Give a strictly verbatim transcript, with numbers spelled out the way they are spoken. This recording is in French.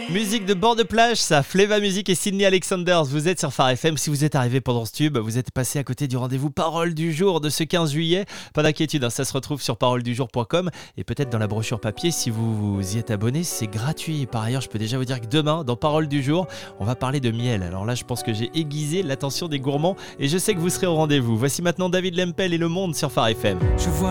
Musique de bord de plage, ça, Fleva Music et Sydney Alexanders. Vous êtes sur Phare F M. Si vous êtes arrivé pendant ce tube, vous êtes passé à côté du rendez-vous Parole du jour de ce quinze juillet. Pas d'inquiétude, hein, ça se retrouve sur parole du jour point com et peut-être dans la brochure papier si vous vous y êtes abonné. C'est gratuit. Par ailleurs, je peux déjà vous dire que demain, dans Parole du jour, on va parler de miel. Alors là, je pense que j'ai aiguisé l'attention des gourmands et je sais que vous serez au rendez-vous. Voici maintenant David Lempel et Le Monde sur Phare F M. Je vois